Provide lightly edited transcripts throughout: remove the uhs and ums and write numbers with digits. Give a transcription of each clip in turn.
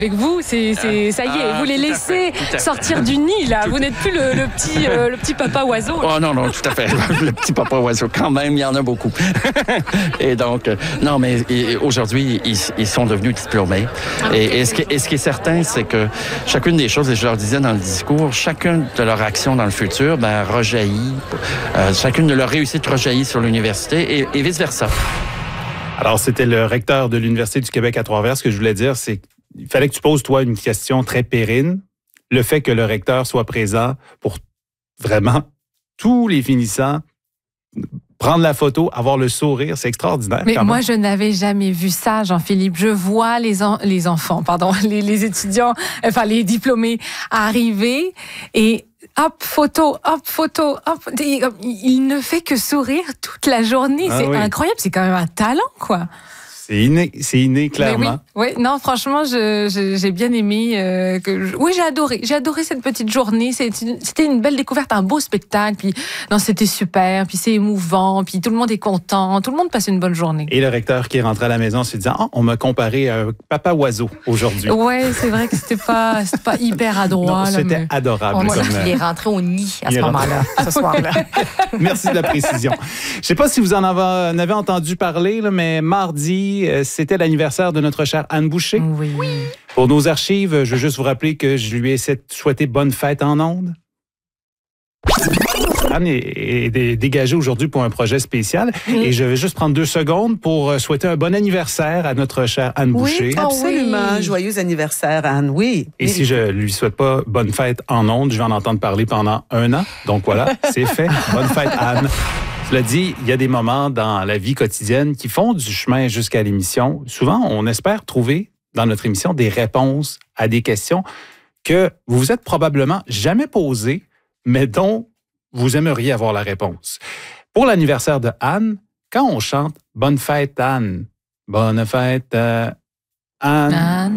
Avec vous, ça y est, vous les laissez sortir du nid, là. Vous n'êtes plus le petit papa oiseau. Oh non, tout à fait. Le petit papa oiseau, quand même, il y en a beaucoup. Et donc, non, mais aujourd'hui, ils sont devenus diplômés. Et ce qui est certain, c'est que chacune des choses, et je leur disais dans le discours, chacune de leurs actions dans le futur, rejaillit, chacune de leurs réussites rejaillit sur l'université et vice-versa. Alors, c'était le recteur de l'Université du Québec à Trois-Rivières. Ce que je voulais dire, c'est il fallait que tu poses, toi, une question très périne. Le fait que le recteur soit présent pour vraiment tous les finissants, prendre la photo, avoir le sourire, c'est extraordinaire. Mais moi, je n'avais jamais vu ça, Jean-Philippe. Je vois les enfants, les étudiants, enfin les diplômés arriver et hop, photo, hop. Il ne fait que sourire toute la journée. C'est incroyable, c'est quand même un talent, quoi. C'est inné, clairement. Oui, non, franchement, j'ai bien aimé. Oui, j'ai adoré cette petite journée. C'était une belle découverte, un beau spectacle. Puis, non, c'était super. Puis c'est émouvant. Puis tout le monde est content. Tout le monde passe une bonne journée. Et le recteur qui est rentré à la maison en se disant, on m'a comparé à un papa oiseau aujourd'hui. Oui, c'est vrai que c'était pas hyper adroit. Non, c'était adorable. Il est rentré au nid à ce moment-là, ce soir-là. Merci de la précision. Je ne sais pas si vous en avez entendu parler, là, mais mardi, c'était l'anniversaire de notre chère Anne Boucher. Oui. Pour nos archives, je veux juste vous rappeler que je lui ai souhaité bonne fête en ondes. Anne est dégagée aujourd'hui pour un projet spécial et je vais juste prendre 2 secondes pour souhaiter un bon anniversaire à notre chère Anne Boucher. Oui, absolument. Oui. Joyeux anniversaire, Anne, oui. Et si je lui souhaite pas bonne fête en ondes, je vais en entendre parler pendant 1 an. Donc voilà, c'est fait. Bonne fête, Anne. Cela dit, il y a des moments dans la vie quotidienne qui font du chemin jusqu'à l'émission. Souvent, on espère trouver dans notre émission des réponses à des questions que vous vous êtes probablement jamais posées, mais dont vous aimeriez avoir la réponse. Pour l'anniversaire de Anne, quand on chante « Bonne fête, Anne »,« Bonne fête, Anne »,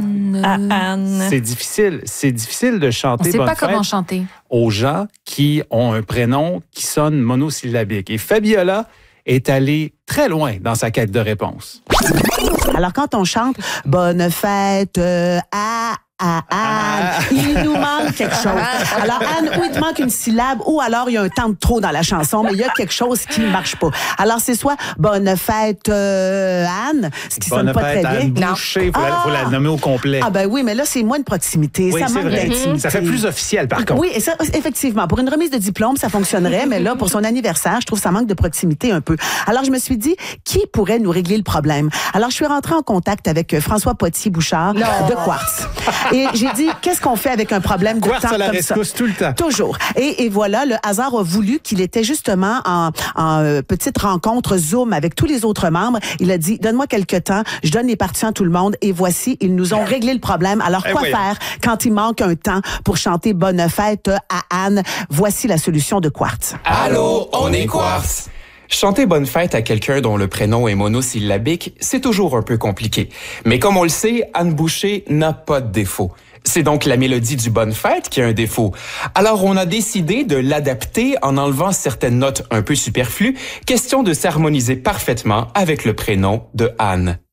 c'est difficile. C'est difficile de chanter « Bonne fête » comment chanter aux gens qui ont un prénom qui sonne monosyllabique. Et Fabiola est allée très loin dans sa quête de réponse. Alors, quand on chante « Bonne fête à Anne », il nous manque quelque chose. Alors, Anne, ou il te manque une syllabe, ou alors il y a un temps de trop dans la chanson, mais il y a quelque chose qui ne marche pas. Alors, c'est soit « Bonne fête Anne », ce qui sonne pas très bien. Anne Boucher, il faut la nommer au complet. Ah ben oui, mais là, c'est moins de proximité. Oui, ça manque d'intimité. Ça fait plus officiel, par contre. Oui, et ça, effectivement, pour une remise de diplôme, ça fonctionnerait, mais là, pour son anniversaire, je trouve que ça manque de proximité un peu. Alors, je me suis dit, qui pourrait nous régler le problème? Alors, je suis rentrée en contact avec François Potier-Bouchard de Quartz. Et j'ai dit, qu'est-ce qu'on fait avec un problème de Quartz temps à la comme ça? rescousse tout le temps. Toujours. Et voilà, le hasard a voulu qu'il était justement en petite rencontre Zoom avec tous les autres membres. Il a dit, donne-moi quelques temps, je donne les parties à tout le monde et voici, ils nous ont réglé le problème. Alors, quoi faire quand il manque un temps pour chanter Bonne fête à Anne? Voici la solution de Quartz. Allô, on est Quartz. Chanter bonne fête à quelqu'un dont le prénom est monosyllabique, c'est toujours un peu compliqué. Mais comme on le sait, Anne Boucher n'a pas de défaut. C'est donc la mélodie du bonne fête qui a un défaut. Alors on a décidé de l'adapter en enlevant certaines notes un peu superflues, question de s'harmoniser parfaitement avec le prénom de Anne.